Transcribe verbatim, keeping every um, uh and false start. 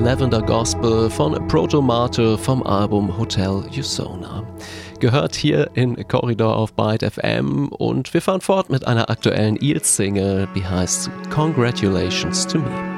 Lavender Gospel von Proto Martyr vom Album Hotel Usona. Gehört hier in Corridor auf Byte F M und wir fahren fort mit einer aktuellen Eels-Single, die heißt Congratulations to Me.